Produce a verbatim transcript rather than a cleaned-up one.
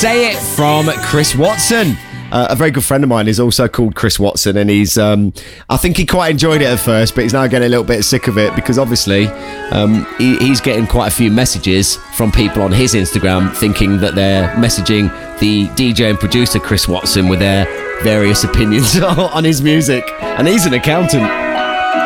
Say It from Chris Watson. Uh, a very good friend of mine is also called Chris Watson, and he's um, I think he quite enjoyed it at first, but he's now getting a little bit sick of it because obviously um, he, he's getting quite a few messages from people on his Instagram thinking that they're messaging the D J and producer Chris Watson with their various opinions on his music, and he's an accountant.